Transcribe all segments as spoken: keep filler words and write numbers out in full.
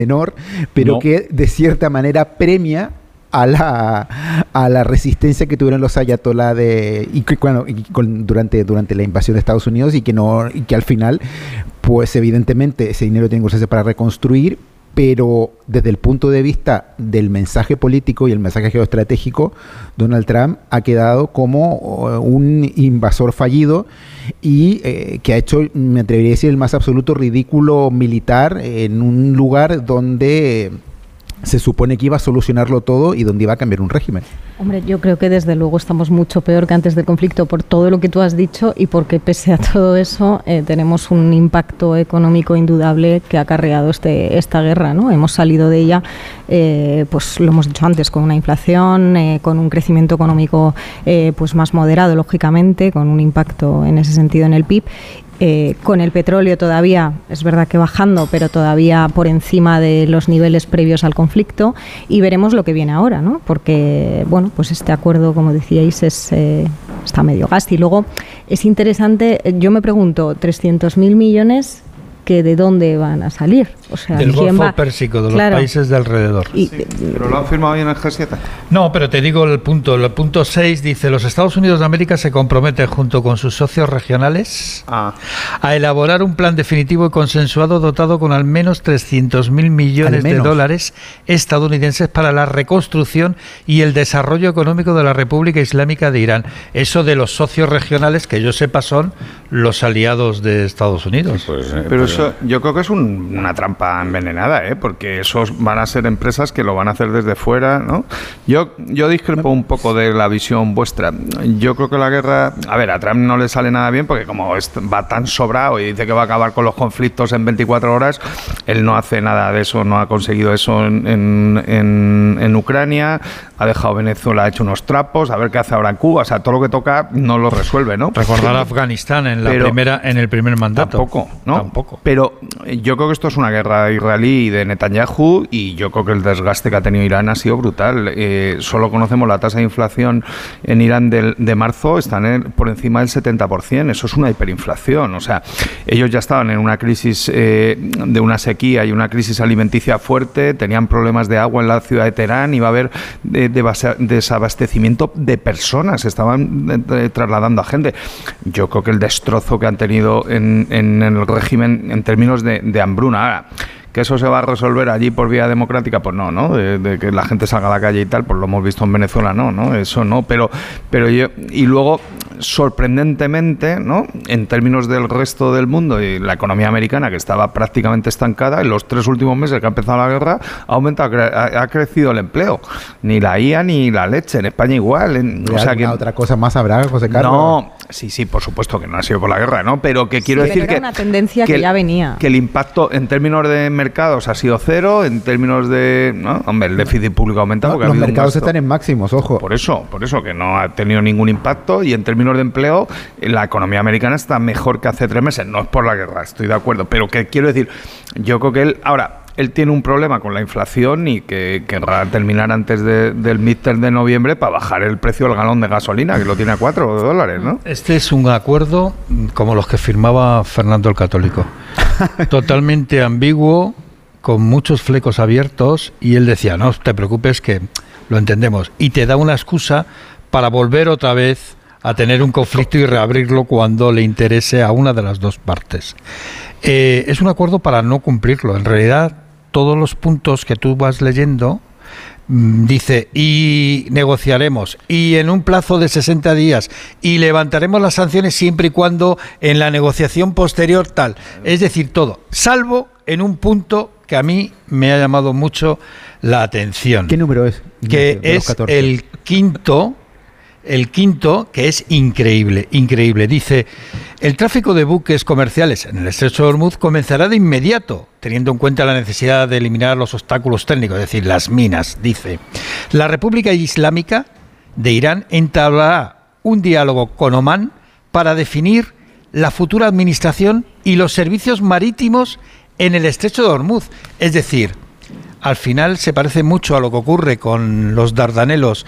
menor, pero No. que de cierta manera premia a la, a la resistencia que tuvieron los ayatolá de, y que, bueno, y con, durante, durante la invasión de Estados Unidos, y que, no, y que al final, pues evidentemente ese dinero tiene que usarse para reconstruir, pero desde el punto de vista del mensaje político y el mensaje geoestratégico, Donald Trump ha quedado como un invasor fallido y eh, que ha hecho, me atrevería a decir, el más absoluto ridículo militar en un lugar donde se supone que iba a solucionarlo todo y donde iba a cambiar un régimen. Hombre, yo creo que desde luego estamos mucho peor que antes del conflicto por todo lo que tú has dicho y porque pese a todo eso eh, tenemos un impacto económico indudable que ha acarreado este, esta guerra, ¿no? Hemos salido de ella, eh, pues lo hemos dicho antes, con una inflación, eh, con un crecimiento económico eh, pues más moderado, lógicamente, con un impacto en ese sentido en el P I B. Eh, con el petróleo todavía, es verdad que bajando, pero todavía por encima de los niveles previos al conflicto, y veremos lo que viene ahora, ¿no? Porque, bueno, pues este acuerdo, como decíais, es, eh, está medio gas. Y luego es interesante, yo me pregunto, trescientos mil millones, que ¿de dónde van a salir? O sea, del ¿quién Golfo va? Pérsico, de Claro. los países de alrededor. Y, Sí, pero lo han firmado hoy en el G siete. No, pero te digo el punto. El punto seis dice: los Estados Unidos de América se comprometen junto con sus socios regionales Ah, a elaborar un plan definitivo y consensuado dotado con al menos trescientos mil millones Al de menos. dólares estadounidenses para la reconstrucción y el desarrollo económico de la República Islámica de Irán. Eso de los socios regionales, que yo sepa, son los aliados de Estados Unidos. Pues, eh, pero eso yo creo que es un- una trampa envenenada, ¿eh? Porque esos van a ser empresas que lo van a hacer desde fuera, ¿no? Yo, yo discrepo un poco de la visión vuestra. Yo creo que la guerra, a ver, a Trump no le sale nada bien porque como es- va tan sobrado y dice que va a acabar con los conflictos en veinticuatro horas, él no hace nada de eso, no ha conseguido eso en, en, en, en Ucrania, ha dejado Venezuela, ha hecho unos trapos, a ver qué hace ahora en Cuba, o sea, todo lo que toca no lo resuelve, ¿no? Recordar a Afganistán en la Pero- primera, en el primer mandato. Tampoco, ¿no? Tampoco. Pero eh, yo creo que esto es una guerra israelí y de Netanyahu, y yo creo que el desgaste que ha tenido Irán ha sido brutal. Eh, solo conocemos la tasa de inflación en Irán del- de marzo, están en- por encima del setenta por ciento. Eso es una hiperinflación. O sea, ellos ya estaban en una crisis eh, de una sequía y una crisis alimenticia fuerte, tenían problemas de agua en la ciudad de Teherán, iba a haber eh, debasa- desabastecimiento de personas, estaban eh, trasladando a gente. Yo creo que el destrozo que han tenido en, en el régimen en términos de, de hambruna. Ahora, ¿que eso se va a resolver allí por vía democrática? Pues no, ¿no? De, de que la gente salga a la calle y tal, pues lo hemos visto en Venezuela, no, ¿no? Eso no, pero, pero yo, y luego, sorprendentemente, ¿no? En términos del resto del mundo y la economía americana, que estaba prácticamente estancada, en los tres últimos meses que ha empezado la guerra, ha aumentado, ha, ha crecido el empleo. Ni la I A ni la leche, en España igual. En, o sea que otra cosa más habrá, José Carlos. no, sí, sí, por supuesto que no ha sido por la guerra, ¿no? Pero que quiero Sí, decir pero era que una tendencia que el- ya venía. que el impacto en términos de mercados ha sido cero, en términos de, ¿no? Hombre, el déficit público ha aumentado. No, porque ha los habido un mercados gasto. están en máximos, ojo. Por eso, por eso que no ha tenido ningún impacto, y en términos de empleo la economía americana está mejor que hace tres meses. No es por la guerra, estoy de acuerdo, pero que quiero decir, yo creo que él ahora él tiene un problema con la inflación y que querrá terminar antes de- del midterm de noviembre para bajar el precio del galón de gasolina, que lo tiene a cuatro dólares, ¿no? Este es un acuerdo mm, como los que firmaba Fernando el Católico. Totalmente ambiguo, con muchos flecos abiertos, y él decía, no te preocupes que lo entendemos. Y te da una excusa para volver otra vez a tener un conflicto y reabrirlo cuando le interese a una de las dos partes. Eh, es un acuerdo para no cumplirlo. En realidad, todos los puntos que tú vas leyendo, mm, dice, y negociaremos, y en un plazo de sesenta días, y levantaremos las sanciones siempre y cuando en la negociación posterior tal. Es decir, todo, salvo en un punto que a mí me ha llamado mucho la atención. ¿Qué número es? Que De los es catorce. el quinto, el quinto, que es increíble, increíble. Dice, el tráfico de buques comerciales en el estrecho de Hormuz comenzará de inmediato, teniendo en cuenta la necesidad de eliminar los obstáculos técnicos, es decir, las minas, dice. La República Islámica de Irán entablará un diálogo con Omán para definir la futura administración y los servicios marítimos en el estrecho de Hormuz. Es decir, al final se parece mucho a lo que ocurre con los Dardanelos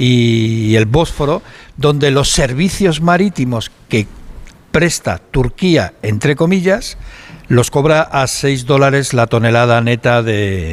y el Bósforo, donde los servicios marítimos que presta Turquía, entre comillas, los cobra a seis dólares la tonelada neta de,